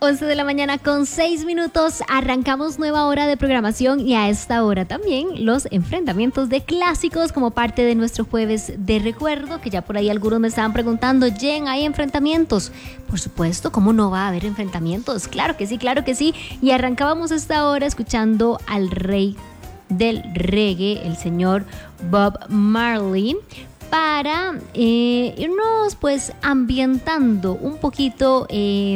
11 de la mañana con 6 minutos, arrancamos nueva hora de programación y a esta hora también los enfrentamientos de clásicos como parte de nuestro jueves de recuerdo, que ya por ahí algunos me estaban preguntando, Jen, ¿hay enfrentamientos? Por supuesto, ¿cómo no va a haber enfrentamientos? Claro que sí, y arrancábamos esta hora escuchando al rey del reggae, el señor Bob Marley, para irnos pues ambientando un poquito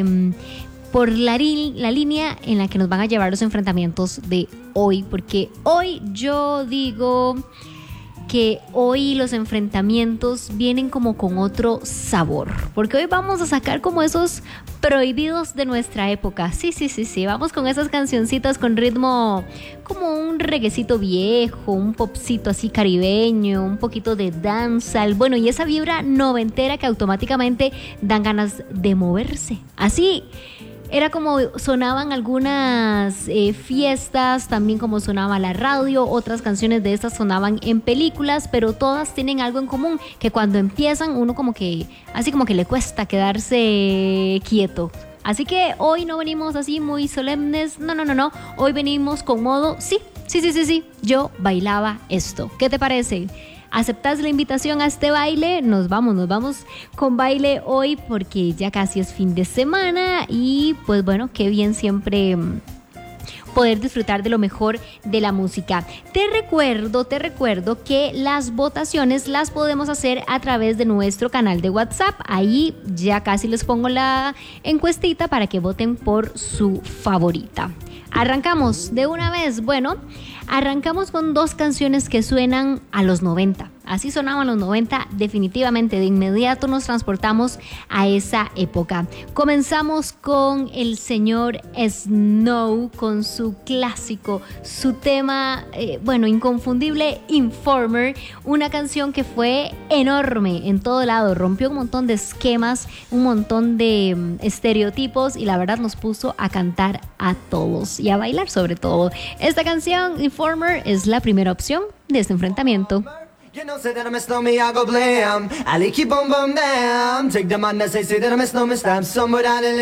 por la línea en la que nos van a llevar los enfrentamientos de hoy, porque hoy yo digo que hoy los enfrentamientos vienen como con otro sabor, porque hoy vamos a sacar como esos prohibidos de nuestra época. Sí, vamos con esas cancioncitas con ritmo como un reguecito viejo, un popcito así caribeño, un poquito de dancehall, bueno, y esa vibra noventera que automáticamente dan ganas de moverse. Así era como sonaban algunas fiestas, también como sonaba la radio, otras canciones de estas sonaban en películas, pero todas tienen algo en común, que cuando empiezan uno como que, así como que le cuesta quedarse quieto. Así que hoy no venimos así muy solemnes, no, hoy venimos con modo, sí, yo bailaba esto. ¿Qué te parece? ¿Aceptas la invitación a este baile? Nos vamos con baile hoy porque ya casi es fin de semana y pues bueno, qué bien siempre poder disfrutar de lo mejor de la música. Te recuerdo que las votaciones las podemos hacer a través de nuestro canal de WhatsApp. Ahí ya casi les pongo la encuestita para que voten por su favorita. Arrancamos de una vez. Bueno, arrancamos con dos canciones que suenan a los 90. Así sonaban los 90, definitivamente. De inmediato nos transportamos a esa época. Comenzamos con el señor Snow, con su clásico, su tema, inconfundible, Informer. Una canción que fue enorme en todo lado. Rompió un montón de esquemas, un montón de estereotipos y la verdad nos puso a cantar a todos y a bailar sobre todo. Esta canción, Informer, es la primera opción de este enfrentamiento. You know, say that I'm a snowman, I go blam. I like keep on bum bam. Take the man that say that I'm a snowman, stamp somewhere down in